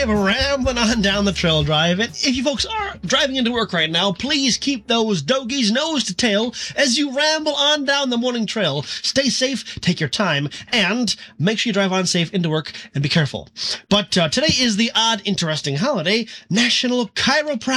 drive rambling on down the trail drive. And if you folks are driving into work right now, please keep those dogies nose to tail as you ramble on down the morning trail. Stay safe, take your time, and make sure you drive on safe into work and be careful. But today is the odd, interesting holiday, National Chiropractic